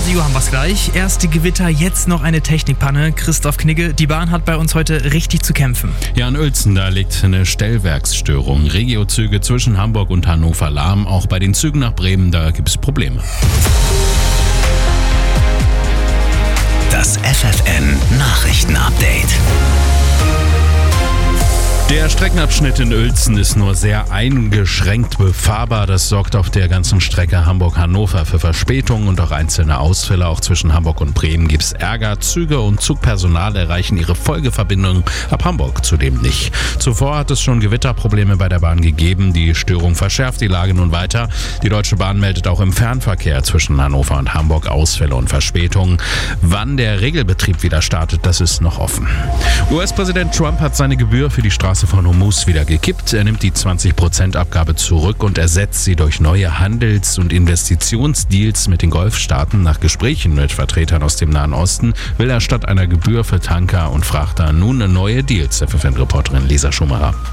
Radio haben wir es gleich. Erste Gewitter, jetzt noch eine Technikpanne. Christoph Knigge, die Bahn hat bei uns heute richtig zu kämpfen. Ja, in Uelzen, da liegt eine Stellwerksstörung. Regiozüge zwischen Hamburg und Hannover lahm. Auch bei den Zügen nach Bremen, da gibt es Probleme. Das FFN-Nachrichten-Update. Der Streckenabschnitt in Uelzen ist nur sehr eingeschränkt befahrbar. Das sorgt auf der ganzen Strecke Hamburg-Hannover für Verspätungen und auch einzelne Ausfälle. Auch zwischen Hamburg und Bremen gibt es Ärger. Züge und Zugpersonal erreichen ihre Folgeverbindung ab Hamburg zudem nicht. Zuvor hat es schon Gewitterprobleme bei der Bahn gegeben. Die Störung verschärft die Lage nun weiter. Die Deutsche Bahn meldet auch im Fernverkehr zwischen Hannover und Hamburg Ausfälle und Verspätungen. Wann der Regelbetrieb wieder startet, das ist noch offen. US-Präsident Trump hat seine Gebühr für die Straße von Hormuz wieder gekippt. Er nimmt die 20% Abgabe zurück und ersetzt sie durch neue Handels- und Investitionsdeals mit den Golfstaaten. Nach Gesprächen mit Vertretern aus dem Nahen Osten will er statt einer Gebühr für Tanker und Frachter nun neue Deals. FFN-Reporterin Lisa Schumacher.